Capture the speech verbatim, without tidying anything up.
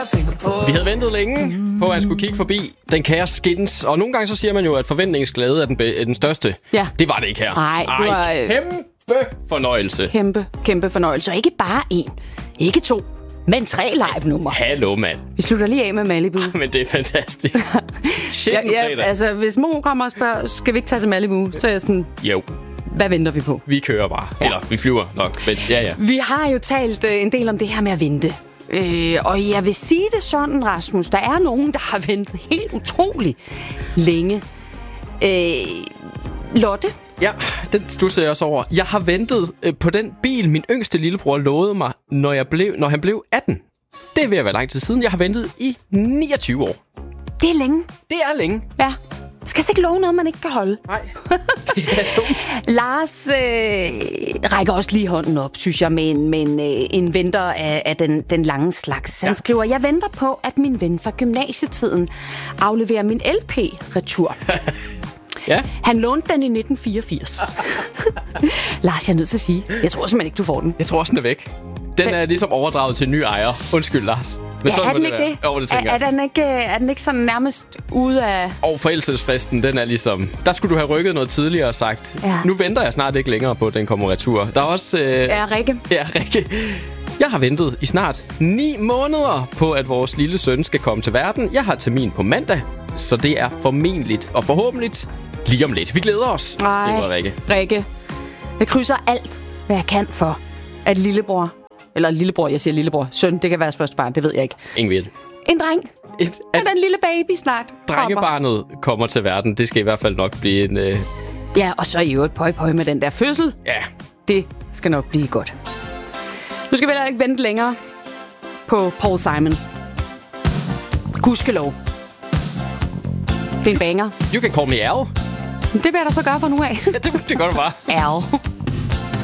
Vi havde ventet længe på, at han skulle kigge forbi den kære Skins. Og nogle gange så siger man jo, at forventningsglæde er den, be- er den største. Ja. Det var det ikke her. Nej, det var... Ej, kæmpe fornøjelse. Kæmpe, kæmpe fornøjelse. Og ikke bare én, ikke to, men tre live-numre. Hallo, mand. Vi slutter lige af med Malibu. Men det er fantastisk. Shit, ja, ja, altså, hvis Mo kommer og spørger, skal vi ikke tage til Malibu? Så er jeg sådan... Jo. Hvad venter vi på? Vi kører bare. Ja. Eller, vi flyver nok. Men ja, ja. Vi har jo talt øh, en del om det her med at vente. Øh, og jeg vil sige det sådan, Rasmus. Der er nogen, der har ventet helt utroligt længe. Øh, Lotte? Ja, den stusser jeg også over. Jeg har ventet øh, på den bil, min yngste lillebror lovede mig, når, jeg blev, når han blev atten. Det er ved at være lang tid siden. Jeg har ventet i niogtyve år. Det er længe. Det er længe. Ja. Skal ikke love noget, man ikke kan holde. Nej, det er dumt. Lars øh, rækker også lige hånden op, synes jeg, med en, med en, øh, en venter af, af den, den lange slags. Han ja. skriver, jeg venter på, at min ven fra gymnasietiden afleverer min L P-retur. Ja. Han lånte den i nitten fireogfirs. Lars, jeg er nødt til at sige, jeg tror simpelthen ikke, du får den. Jeg tror også, den er væk. Den er ligesom overdraget til en ny ejer. Undskyld, Lars. Men ja, er den ikke det? Jo, det tænker er, er, den ikke, er den ikke sådan nærmest ude af... Og forældelsesfristen, den er ligesom... Der skulle du have rykket noget tidligere og sagt, ja. Nu venter jeg snart ikke længere på, at den kommer retur. Der er også... Øh... Ja, Rikke. Ja, Rikke. Jeg har ventet i snart ni måneder på, at vores lille søn skal komme til verden. Jeg har termin på mandag, så det er formentligt og forhåbentlig lige om lidt. Vi glæder os, skriver Rikke. Rikke. Jeg krydser alt, hvad jeg kan for, at lillebror... Eller lillebror, jeg siger lillebror. Søn, det kan være første barn, det ved jeg ikke. Ingen ved det. En dreng. Et, at den lille baby snart drengebarnet kommer. kommer til verden. Det skal i hvert fald nok blive en... Øh... Ja, og så i øvrigt pøj pøj med den der fødsel. Ja. Det skal nok blive godt. Nu skal vi heller ikke vente længere på Paul Simon. Gudskelov. Det er en banger. You can call me Al. Det vil jeg da så gøre for nu af. Ja, det, det gør du bare. Al.